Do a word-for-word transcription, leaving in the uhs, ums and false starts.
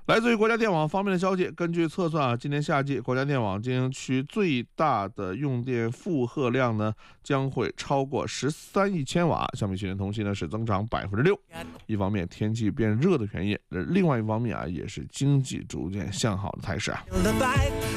来自于国家电网方面的消息，根据测算啊，今年夏季国家电网经营区最大的用电负荷量呢将会超过十三亿千瓦，相比去年同期呢是增长百分之六。一方面天气变热的原因，另外一方面啊也是经济逐渐向好的态势啊。